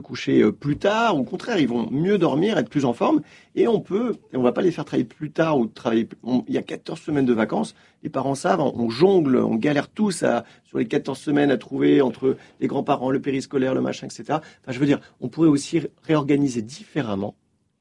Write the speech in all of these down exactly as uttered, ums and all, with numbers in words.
coucher plus tard, au contraire, ils vont mieux dormir, être plus en forme, et on peut, et on va pas les faire travailler plus tard ou travailler. On, il y a quatorze semaines de vacances, les parents savent, on, on jongle, on galère tous à sur les quatorze semaines à trouver entre les grands-parents, le périscolaire, le machin, et cetera. Enfin, je veux dire, on pourrait aussi réorganiser différemment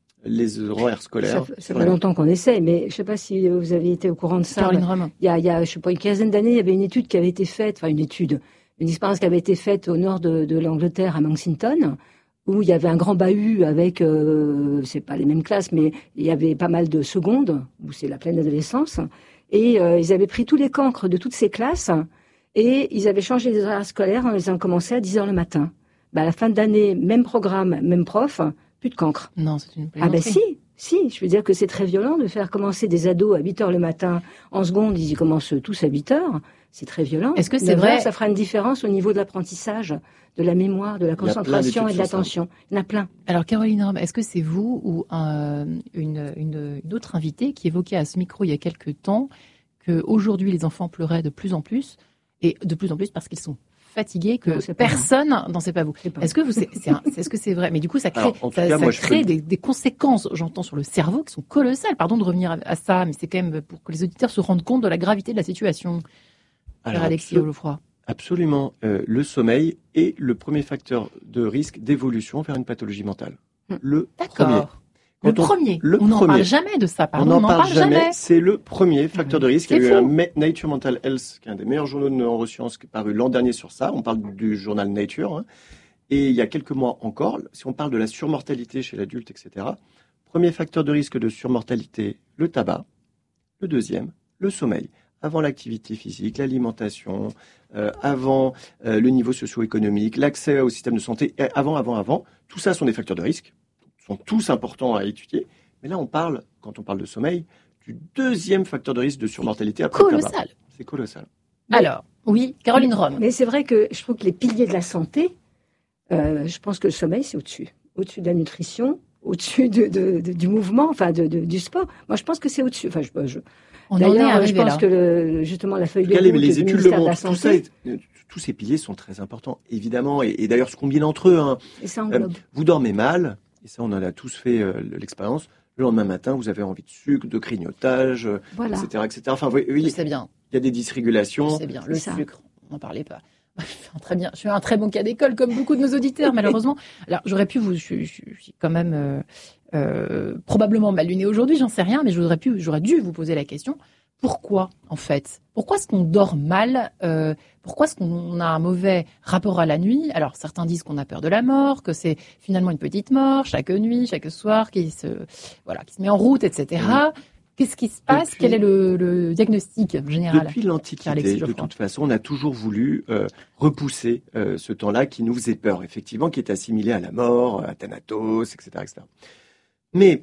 les horaires scolaires. Ça, ça fait longtemps qu'on essaie, mais je ne sais pas si vous avez été au courant de ça. Caroline Romain. Il y a, il y a, je sais pas, une quinzaine d'années, il y avait une étude qui avait été faite, enfin une étude, une expérience qui avait été faite au nord de, de l'Angleterre, à Manchester, où il y avait un grand bahut avec, euh, c'est pas les mêmes classes, mais il y avait pas mal de secondes, où c'est la pleine adolescence, et euh, ils avaient pris tous les cancres de toutes ces classes, et ils avaient changé les horaires scolaires en les ayant commencé à dix heures le matin. Bah, à la fin d'année, même programme, même prof, plus de cancre. Non, c'est une Ah ben plaisanterie. si, si, je veux dire que c'est très violent de faire commencer des ados à huit heures le matin, en seconde, ils y commencent tous à huit heures, c'est très violent. Est-ce que c'est neuf vrai heures, ça fera une différence au niveau de l'apprentissage, de la mémoire, de la plein concentration et d'études de sur ça. l'attention. Il y en a plein. Alors, Caroline Romain, est-ce que c'est vous ou un- une, une, une autre invitée qui évoquait à ce micro il y a quelques temps qu'aujourd'hui les enfants pleuraient de plus en plus, et de plus en plus parce qu'ils sont fatigués, que Non, c'est pas personne, non c'est pas vous. C'est pas Est-ce que vous, c'est, c'est un- est-ce que c'est vrai? Mais du coup, ça crée, Alors, en tout ça, cas, ça moi, je crée peux- des, des conséquences, j'entends, sur le cerveau qui sont colossales. Pardon de revenir à, à ça, mais c'est quand même pour que les auditeurs se rendent compte de la gravité de la situation. Alors, Alexis absolu- Geoffroy. absolument, euh, le sommeil est le premier facteur de risque d'évolution vers une pathologie mentale. Hmm. Le premier. D'accord. Le Quand on- premier. le on n'en premier. parle jamais de ça, pardon. on n'en parle jamais. C'est le premier facteur de risque. C'est Il y a eu un fou. Ma- Nature Mental Health, qui est un des meilleurs journaux de neurosciences, qui est paru l'an dernier sur ça. On parle du journal Nature. hein. Et il y a quelques mois encore, si on parle de la surmortalité chez l'adulte, et cetera, premier facteur de risque de surmortalité, le tabac. Le deuxième, le sommeil. Avant l'activité physique, l'alimentation, euh, avant euh, le niveau socio-économique, l'accès au système de santé, et avant, avant, avant. Tout ça sont des facteurs de risque, sont tous importants à étudier. Mais là, on parle, quand on parle de sommeil, du deuxième facteur de risque de surmortalité après le tabac. Colossal. C'est colossal. Alors, oui, Caroline Rome. Mais c'est vrai que je trouve que les piliers de la santé, euh, je pense que le sommeil, c'est au-dessus. Au-dessus de la nutrition, au-dessus de, de, de- du mouvement, enfin de, de- du sport. Moi, je pense que c'est au-dessus. Enfin, je, je, On en est D'ailleurs, je arrivé pense là. que le, justement la feuille En de tout cas, les, route les du études le ministère de la montrent. Tout ça Santé, est- euh, tous ces piliers sont très importants, évidemment, et, et d'ailleurs se combinent entre eux. hein. et ça Euh, englobe. vous dormez mal, et ça, on en a tous fait euh, l'expérience. Le lendemain matin, vous avez envie de sucre, de grignotage, euh, Voilà. et cetera, et cetera. Enfin, vous voyez, Je oui, sais bien, il y a des je dysrégulations. sais bien. Le C'est ça. sucre, on n'en parlait pas. Je fais un très bien, je suis un très bon cas d'école, comme beaucoup de nos auditeurs, malheureusement. Alors, j'aurais pu vous, je, je- je suis quand même euh, euh, probablement mal luné aujourd'hui, j'en sais rien, mais j'aurais pu, j'aurais dû vous poser la question. Pourquoi, en fait? Pourquoi est-ce qu'on dort mal? euh, Pourquoi est-ce qu'on a un mauvais rapport à la nuit? Alors, certains disent qu'on a peur de la mort, que c'est finalement une petite mort chaque nuit, chaque soir, qui se, voilà, qui se met en route, et cetera. Qu'est-ce qui se passe? Depuis- Quel est le, le diagnostic général? Depuis Alexis l'Antiquité, de Geoffroy. toute façon, on a toujours voulu euh, repousser euh, ce temps-là qui nous faisait peur, effectivement, qui est assimilé à la mort, à Thanatos, et cetera, et cetera. Mais,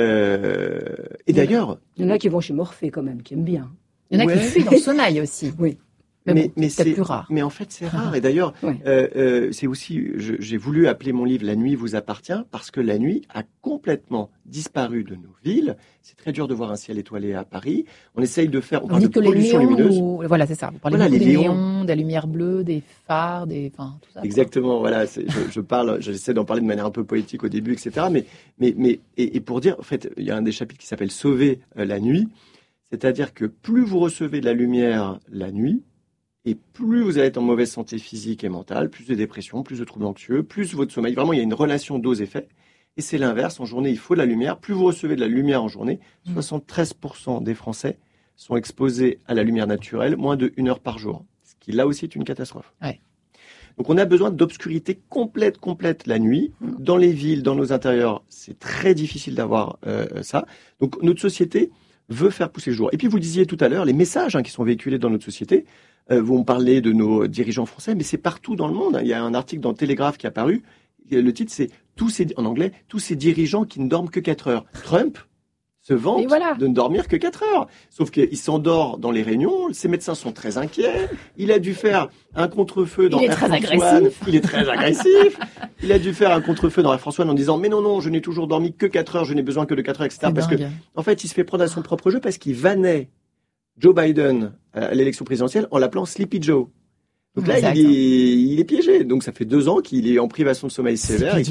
euh, et d'ailleurs, Il y en a qui vont chez Morphée quand même, qui aiment bien. Il y en a Ouais. qui fuient dans le sommeil aussi. Oui. Mais, Mais- bon, mais c'est peut-être c'est- plus rare. mais en fait, c'est rare. Et d'ailleurs, Ouais. euh, euh, c'est aussi, je- j'ai voulu appeler mon livre La nuit vous appartient parce que la nuit a complètement disparu de nos villes. C'est très dur de voir un ciel étoilé à Paris. On essaye de faire, on Vous parle de dites que les pollution néons, lumineuse. ou- voilà, c'est ça. Vous parlez Voilà, beaucoup les des néons. néons, des lumières bleues, des phares, des, enfin, tout ça. quoi. Exactement, voilà. c'est- Je, je parle, j'essaie d'en parler de manière un peu poétique au début, et cetera. Mais, mais, mais, et, et pour dire, en fait, il y a un des chapitres qui s'appelle Sauver euh, la nuit. C'est-à-dire que plus vous recevez de la lumière la nuit, et plus vous allez être en mauvaise santé physique et mentale, plus de dépression, plus de troubles anxieux, plus votre sommeil. Vraiment, il y a une relation dose-effet. Et c'est l'inverse. En journée, il faut de la lumière. Plus vous recevez de la lumière en journée, Mmh. soixante-treize pour cent des Français sont exposés à la lumière naturelle moins de une heure par jour. Ce qui, là aussi, est une catastrophe. Ouais. Donc, on a besoin d'obscurité complète, complète la nuit. Dans les villes, dans nos intérieurs, c'est très difficile d'avoir euh, ça. Donc, notre société veut faire pousser le jour. Et puis, vous le disiez tout à l'heure, les messages hein, qui sont véhiculés dans notre société, euh, vous me parlez de nos dirigeants français, mais c'est partout dans le monde. hein. Il y a un article dans Télégraphe qui est apparu. Et le titre, c'est tous ces, en anglais, tous ces dirigeants qui ne dorment que quatre heures. Trump se vante Et voilà. de ne dormir que quatre heures. Sauf qu'il s'endort dans les réunions. Ses médecins sont très inquiets. Il a dû faire un contre-feu dans Il est Air très France agressif. One. Il est très agressif. Il a dû faire un contre-feu dans Air France One en disant mais non non, je n'ai toujours dormi que quatre heures, je n'ai besoin que de quatre heures, et cetera. C'est Parce que dingue. en fait, il se fait prendre à son propre jeu parce qu'il vannait Joe Biden à l'élection présidentielle en l'appelant Sleepy Joe. Donc là, il est, il est piégé. Donc ça fait deux ans qu'il est en privation de sommeil sévère.